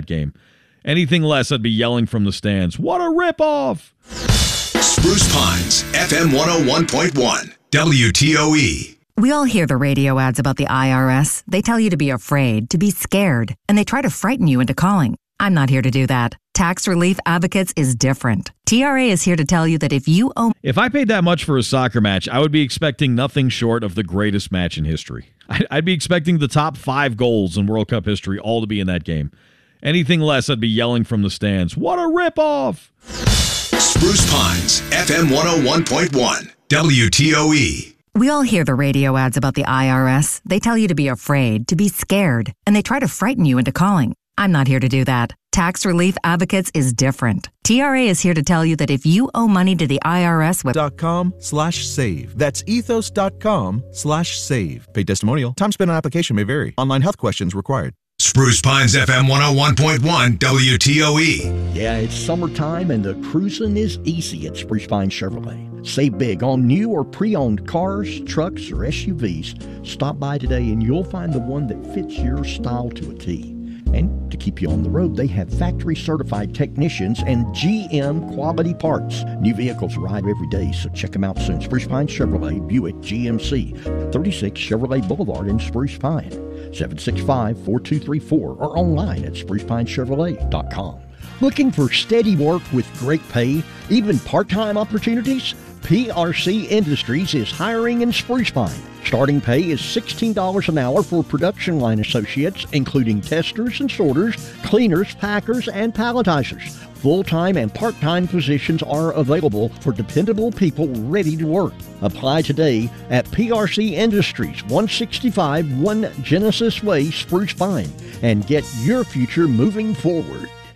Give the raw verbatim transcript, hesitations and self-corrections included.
game. Anything less, I'd be yelling from the stands, what a ripoff! Spruce Pines, F M one oh one point one, W T O E. We all hear the radio ads about the I R S. They tell you to be afraid, to be scared, and they try to frighten you into calling. I'm not here to do that. Tax Relief Advocates is different. T R A is here to tell you that if you owe... If I paid that much for a soccer match, I would be expecting nothing short of the greatest match in history. I'd be expecting the top five goals in World Cup history all to be in that game. Anything less, I'd be yelling from the stands, what a ripoff! Spruce Pines, F M one oh one point one, W T O E. We all hear the radio ads about the I R S. They tell you to be afraid, to be scared, and they try to frighten you into calling. I'm not here to do that. Tax Relief Advocates is different. T R A is here to tell you that if you owe money to the I R S with dot com slash save. That's ethos dot com slash save. Paid testimonial. Time spent on application may vary. Online health questions required. Spruce Pines, F M one oh one point one, W T O E. Yeah, it's summertime and the cruising is easy at Spruce Pines Chevrolet. Save big on new or pre-owned cars, trucks, or S U Vs. Stop by today and you'll find the one that fits your style to a T. And to keep you on the road, they have factory-certified technicians and G M quality parts. New vehicles arrive every day, so check them out soon. Spruce Pine Chevrolet, Buick G M C, thirty-six Chevrolet Boulevard in Spruce Pine, seven six five, four two three four, or online at spruce pine chevrolet dot com. Looking for steady work with great pay, even part-time opportunities? P R C Industries is hiring in Spruce Pine. Starting pay is sixteen dollars an hour for production line associates, including testers and sorters, cleaners, packers, and palletizers. Full-time and part-time positions are available for dependable people ready to work. Apply today at P R C Industries, one sixty-five One Genesis Way, Spruce Pine, and get your future moving forward.